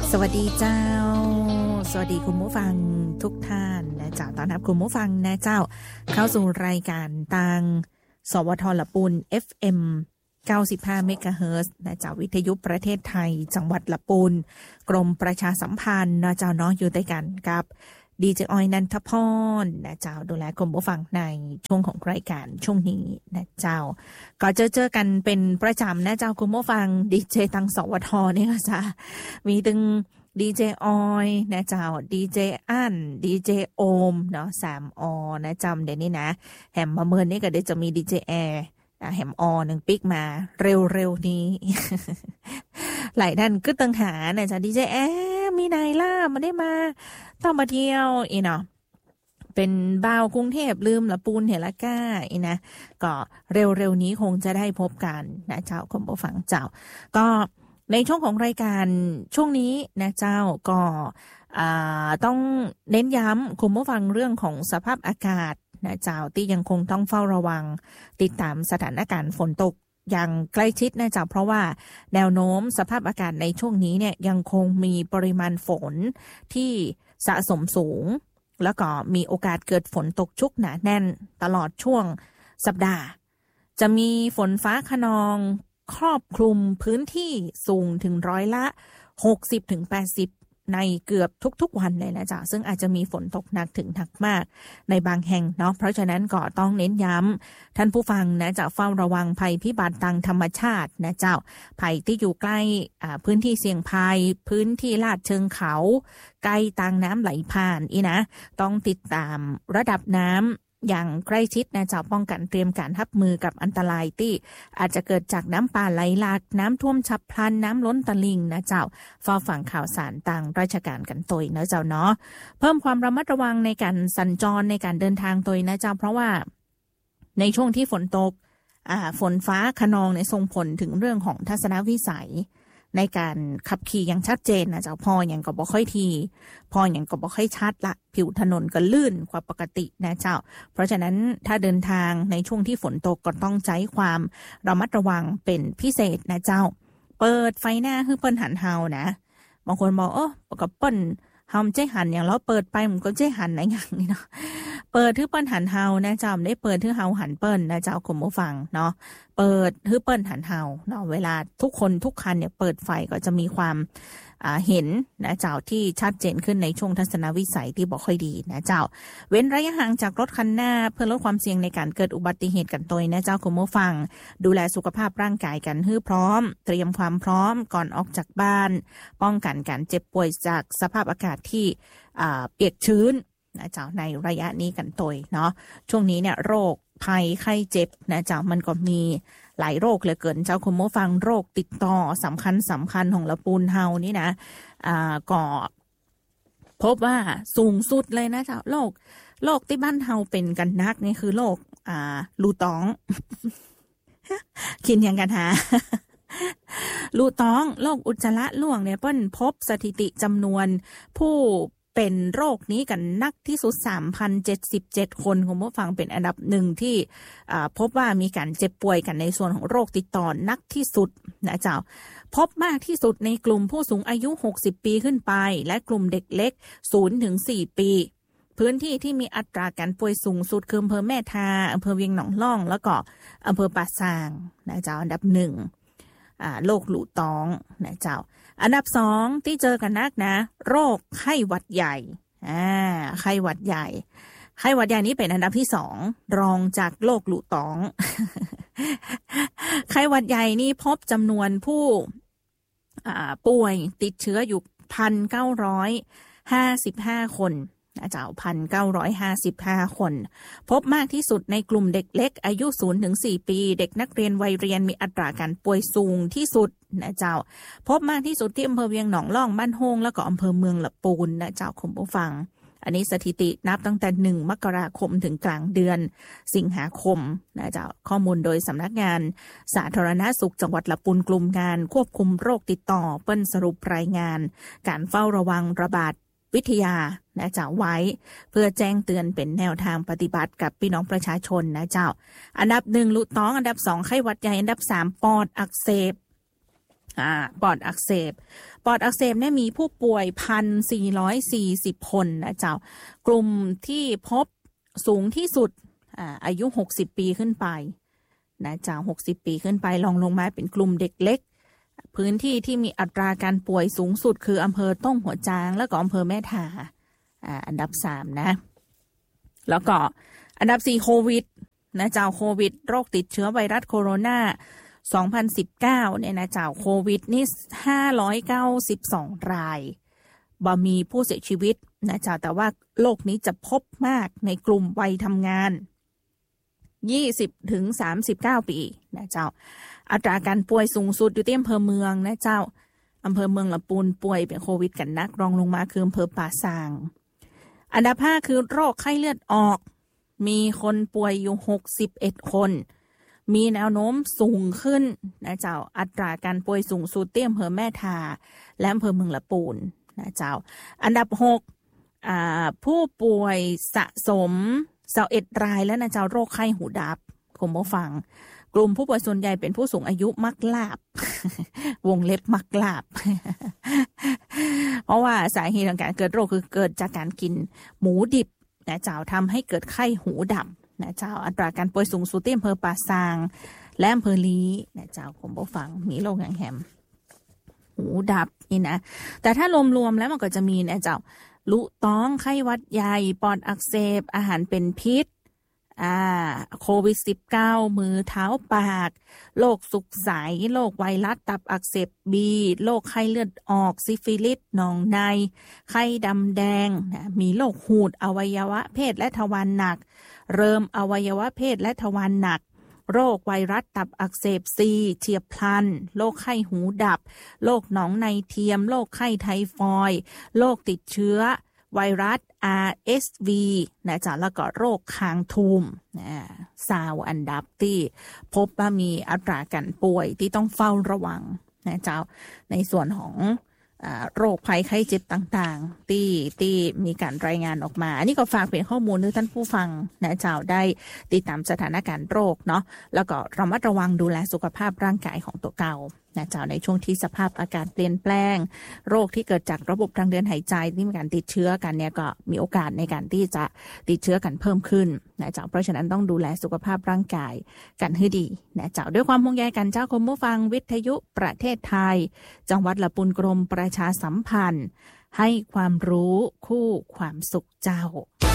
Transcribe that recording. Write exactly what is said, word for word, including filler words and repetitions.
สวัสดีเจ้าสวัสดีคุณผู้ฟังทุกท่านนะเจ้าต้อนรับคุณผู้ฟังนะเจ้าเข้าสู่รายการทางสวทละปูน เอฟ เอ็ม เก้าสิบห้า เมกะเฮิรตซ์นะเจ้าวิทยุประเทศไทยจังหวัดละปูนกรมประชาสัมพันธ์นะเจ้าเนาะอยู่ด้วยกันกับดีเจออยนันทพรนะเจ้าดูแลคุณผู้ฟังในช่วงของรายการช่วงนี้นะเจ้าก็เจอเจอกันเป็นประจำนะเจ้าคุณผู้ฟังดีเจทางสวทเนี่ยก็จะมีตึงดีเจออยนะเจ้าดีเจอั้นดีเจโอมเนาะสามอนะจำเดี๋ยวนี้นะแหมมาเมินนี่ก็เดี๋ยวจะมีดีเจแอร์แหมอหนึ่งปิกมาเร็วๆนี้ หลายท่านก็ตังหานะจ๊ะดีเจแอร์มีนายล่ามาได้มาต้องมาเที่ยวอีเนาะเป็นบ่าวกรุงเทพลืมละปูนเฮละก้าอีนะก็เร็วๆนี้คงจะได้พบกันนะเจ้าคุณผู้ฟังเจ้าก็ในช่วงของรายการช่วงนี้นะเจ้าก็ต้องเน้นย้ำคุณผู้ฟังเรื่องของสภาพอากาศนะเจ้าที่ยังคงต้องเฝ้าระวังติดตามสถานการณ์ฝนตกอย่างใกล้ชิดนะจ๊ะเพราะว่าแนวโน้มสภาพอากาศในช่วงนี้เนี่ยยังคงมีปริมาณฝนที่สะสมสูงแล้วก็มีโอกาสเกิดฝนตกชุกหนาแน่นตลอดช่วงสัปดาห์จะมีฝนฟ้าคะนองครอบคลุมพื้นที่สูงถึงร้อยละ หกสิบถึงแปดสิบ ในเกือบทุกๆวันเลยนะจ๊ะซึ่งอาจจะมีฝนตกหนักถึงหนักมากในบางแห่งเนาะเพราะฉะนั้นก็ต้องเน้นย้ำท่านผู้ฟังนะจะเฝ้าระวังภัยพิบัติทางธรรมชาตินะเจ้าภัยที่อยู่ใกล้พื้นที่เสี่ยงภัยพื้นที่ลาดเชิงเขาใกล้ทางน้ำไหลผ่านอีนะต้องติดตามระดับน้ำอย่างใกล้ชิดนะเจ้าป้องกันเตรียมการรับมือกับอันตรายที่อาจจะเกิดจากน้ำป่าไหลหลากน้ำท่วมฉับพลันน้ำล้นตลิ่งนะเจ้าเฝ้าฟังข่าวสารต่างราชการกันตัวนะเจ้าเนาะเพิ่มความระมัดระวังในการสัญจรในการเดินทางตัวนะเจ้าเพราะว่าในช่วงที่ฝนตกอ่าฝนฟ้าคะนองในส่งผลถึงเรื่องของทัศนวิสัยในการขับขี่อย่างชัดเจนนะเจ้าพออย่างก็บ่ค่อยทีพออย่างก็บ่ค่อยชัดละผิวถนนก็ลื่นกว่าปกตินะเจ้าเพราะฉะนั้นถ้าเดินทางในช่วงที่ฝนตกก็ต้องใช้ความระมัดระวังเป็นพิเศษนะเจ้าเปิดไฟหน้าให้เปิ้นหันเฮานะบางคนบอกเออก็เปิ้นเฮาใจหันอย่างเราเปิดไปมันก็ใจหันไหนอย่างนี้เนาะเปิดให้เปิ้นหันเฮานะเจ้าได้เปิดให้เฮาหันเปิ้นนะเจ้าคุณผู้ฟังเนาะเปิดให้เปิ้นหันเฮาเนาะเวลาทุกคนทุกคันเนี่ยเปิดไฟก็จะมีความอ่าเห็นนะเจ้าที่ชัดเจนขึ้นในช่วงทัศนวิสัยที่บ่ค่อยดีนะเจ้าเว้นระยะห่างจากรถคันหน้าเพื่อลดความเสี่ยงในการเกิดอุบัติเหตุกันตัวนะเจ้าคุณผู้ฟังดูแลสุขภาพร่างกายกันให้พร้อมเตรียมความพร้อมก่อนออกจากบ้านป้องกันการเจ็บป่วยจากสภาพอากาศที่อ่าเปียกชื้นนะเจ้าในระยะนี้กันตัวเนาะช่วงนี้เนี่ยโรคภัยไข้เจ็บนะเจ้ามันก็มีหลายโรคเหลือเกินเจ้าคุณผู้ฟังโรคติดต่อสำคัญสำคัญของละปูนเฮานี่นะอ่าก็พบว่าสูงสุดเลยนะเจ้าโรคโรคที่บ้านเฮาเป็นกันนักนี่คือโรคอ่าลูตอง คิดยังกันฮะ ลูตองโรคอุจจาระร่วงเนี่ยเปิ้นพบสถิติจำนวนผู้เป็นโรคนี้กันนักที่สุด สามพันเจ็ดสิบเจ็ด คนคุณผู้ฟังเป็นอันดับหนึ่งที่พบว่ามีการเจ็บป่วยกันในส่วนของโรคติดต่อนักที่สุดนะเจ้าพบมากที่สุดในกลุ่มผู้สูงอายุหกสิบปีขึ้นไปและกลุ่มเด็กเล็ก ศูนย์ถึงสี่ ปีพื้นที่ที่มีอัตราการป่วยสูงสุดคืออำเภอแม่ทาอำเภอเวียงหนองล่องแล้วก็อำเภอป่าซางนะเจ้าอันดับหนึ่งอ่าโรคหลูตองนะเจ้าอันดับสองที่เจอกันนักนะโรคไข้หวัดใหญ่อ่าไข้หวัดใหญ่ไข้หวัดใหญ่นี้เป็นอันดับที่สองรองจากโรคหลูตอง ไข้หวัดใหญ่นี่พบจำนวนผู้อ่าป่วยติดเชื้ออยู่ หนึ่งพันเก้าร้อยห้าสิบห้า คนนะเจ้า หนึ่งพันเก้าร้อยห้าสิบห้า คนพบมากที่สุดในกลุ่มเด็กเล็กอายุ ศูนย์ถึงสี่ ปีเด็กนักเรียนวัยเรียนมีอัตราการป่วยสูงที่สุดนะเจ้าพบมากที่สุดที่อำเภอเวียงหนองล่องบ้านโฮงแล้วก็อำเภอเมืองละปูนนะเจ้าคุณผู้ฟังอันนี้สถิตินับตั้งแต่หนึ่งมกราคมถึงกลางเดือนสิงหาคมนะเจ้าข้อมูลโดยสำนักงานสาธารณสุขจังหวัดละปูนกลุ่มงานควบคุมโรคติดต่อเปิ้นสรุปรายงานการเฝ้าระวังระบาดวิทยานะเจ้าไว้เพื่อแจ้งเตือนเป็นแนวทางปฏิบัติกับพี่น้องประชาชนนะเจ้าอันดับหนึ่งลูกท้องอันดับสองไข้หวัดใหญ่อันดับสามปอดอักเสบอ่าปอดอักเสบปอดอักเสบเนี่ยมีผู้ป่วย หนึ่งพันสี่ร้อยสี่สิบ คนนะเจ้ากลุ่มที่พบสูงที่สุดอ่าอายุหกสิบปีขึ้นไปนะเจ้าหกสิบปีขึ้นไปลองลงมาเป็นกลุ่มเด็กเล็กพื้นที่ที่มีอัตราการป่วยสูงสุดคืออำเภอต้งหัวจางแล้วก็อำเภอแม่ทาอ่าอันดับสามนะแล้วก็อันดับสี่โควิดนะเจ้าโควิดโรคติดเชื้อไวรัสโคโรนาสองพันสิบเก้าเนี่ยนะเจ้าโควิดนี่ห้าร้อยเก้าสิบสองรายบ่มีผู้เสียชีวิตนะเจ้าแต่ว่าโรคนี้จะพบมากในกลุ่มวัยทำงานยี่สิบถึงสามสิบเก้าปีนะเจ้าอัตราการป่วยสูงสุดอยู่ที่อำเภอเมืองนะเจ้าอำเภอเมืองลำพูนป่วยเป็นโควิดกันนักรองลงมาคืออำเภอป่าซางอันดับห้าคือโรคไข้เลือดออกมีคนป่วยอยู่หกสิบเอ็ดคนมีแนวโน้มสูงขึ้นนะเจ้าอัตราการป่วยสูงสุดที่อำเภอแม่ทาและอำเภอเมืองลำพูนนะเจ้าอันดับหกอ่าผู้ป่วยสะสมสิบเอ็ดรายแล้วนะเจ้าโรคไข้หูดับคุณผู้ฟังกลุ่มผู้ป่วยส่วนใหญ่เป็นผู้สูงอายุมักลาบ วงเล็บมักลาบ เพราะว่าสาเหตุของการเกิดโรคคือเกิดจากการกินหมูดิบนะเจ้าทำให้เกิดไข้หูดับนะเจ้าอัตราการป่วยสูงสุดที่อำเภอป่าซางและอำเภอลีนะเจ้าผมบอกฟังมีโรคอย่างแฮมหูดับนี่นะแต่ถ้ารวมๆแล้วมันก็จะมีนะเจ้าลุต้องไข้หวัดใหญ่ปอดอักเสบอาหารเป็นพิษอ่าโควิด สิบเก้า มือเท้าปากโรคสุกใสโรคไวรัสตับอักเสบบีโรคไข้เลือดออกซิฟิลิสหนองในไข้ดำแดงนะมีโรคหูดอวัยวะเพศและทวารหนักเริ่มอวัยวะเพศและทวารหนักโรคไวรัสตับอักเสบซีเฉียบพลันโรคไข้หูดับโรคหนองในเทียมโรคไข้ไทฟอยด์โรคติดเชื้อไวรัส อาร์ เอส วี นะจ๊ะแล้วก็โรคคางทูมนะซาวอันดับที่พบว่ามีอัตราการป่วยที่ต้องเฝ้าระวังนะจ๊ะในส่วนของโรคภัยไข้เจ็บต่างๆที่ที่มีการรายงานออกมาอันนี้ก็ฝากเป็นข้อมูลให้ท่านผู้ฟังนะเจ้าได้ติดตามสถานการณ์โรคเนาะแล้วก็ระมัดระวังดูแลสุขภาพร่างกายของตัวเก่านะเจ้าในช่วงที่สภาพอากาศเปลี่ยนแปลงโรคที่เกิดจากระบบทางเดินหายใจที่มีการติดเชื้อกันเนี่ยก็มีโอกาสในการที่จะติดเชื้อกันเพิ่มขึ้นนะเจ้าเพราะฉะนั้นต้องดูแลสุขภาพร่างกายกันให้ดีนะเจ้าด้วยความห่วงใยกันเจ้าคุณผู้ฟังวิทยุประเทศไทยจังหวัดลำพูนกรมประชาสัมพันธ์ให้ความรู้คู่ความสุขเจ้า